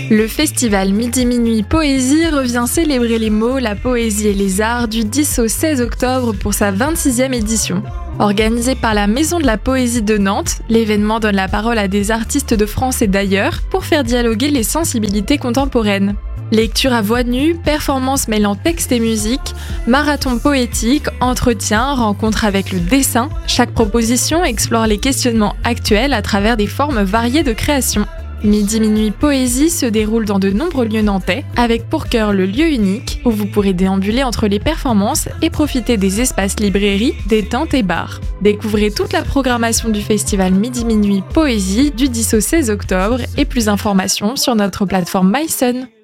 Le festival Midi Minuit Poésie revient célébrer les mots, la poésie et les arts du 10 au 16 octobre pour sa 26e édition. Organisé par la Maison de la Poésie de Nantes, l'événement donne la parole à des artistes de France et d'ailleurs pour faire dialoguer les sensibilités contemporaines. Lecture à voix nue, performances mêlant texte et musique, marathon poétique, entretien, rencontre avec le dessin, chaque proposition explore les questionnements actuels à travers des formes variées de création. Midi Minuit Poésie se déroule dans de nombreux lieux nantais, avec pour cœur le lieu unique où vous pourrez déambuler entre les performances et profiter des espaces librairies, des tentes et bars. Découvrez toute la programmation du festival Midi Minuit Poésie du 10 au 16 octobre et plus d'informations sur notre plateforme mySun.